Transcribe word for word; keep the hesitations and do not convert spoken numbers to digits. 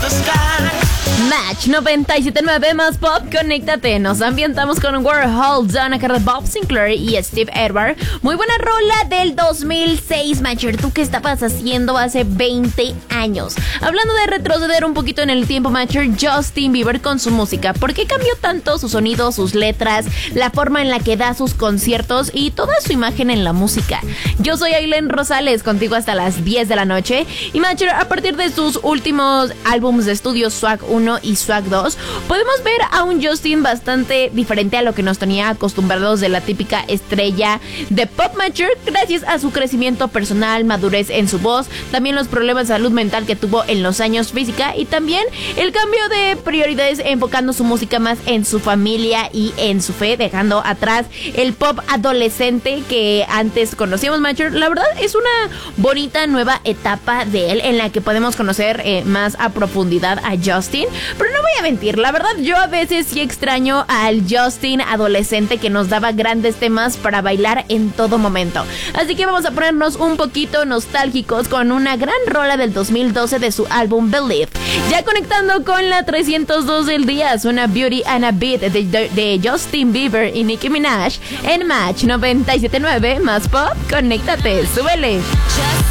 Match noventa y siete punto nueve más pop, conéctate. Nos ambientamos con Warhol, Donna, Bob Sinclair y Steve Edward. Muy buena rola del dos mil seis, Matcher. ¿Tú qué estabas haciendo hace veinte años? Hablando de retroceder un poquito en el tiempo, Matcher, Justin Bieber con su música. ¿Por qué cambió tanto su sonido, sus letras, la forma en la que da sus conciertos y toda su imagen en la música? Yo soy Aileen Rosales, contigo hasta las diez de la noche. Y Matcher, a partir de sus últimos álbumes de estudio, Swag uno y Swag dos, podemos ver a un Justin bastante diferente a lo que nos tenía acostumbrados de la típica estrella de pop, Matcher, gracias a su crecimiento personal, madurez en su voz, también los problemas de salud mental que tuvo en los años física y también el cambio de prioridades enfocando su música más en su familia y en su fe, dejando atrás el pop adolescente que antes conocíamos, Matcher. La verdad es una bonita nueva etapa de él en la que podemos conocer eh, más a profundidad a Justin. Pero no voy a mentir, la verdad yo a veces sí extraño al Justin adolescente que nos daba grandes temas para bailar en todo momento. Así que vamos a ponernos un poquito nostálgicos con una gran rola del dos mil doce de su álbum Believe. Ya conectando con la trescientos dos del día, suena Beauty and a Beat de, de, de Justin Bieber y Nicki Minaj en Match noventa y siete punto nueve más pop. Conéctate, súbele.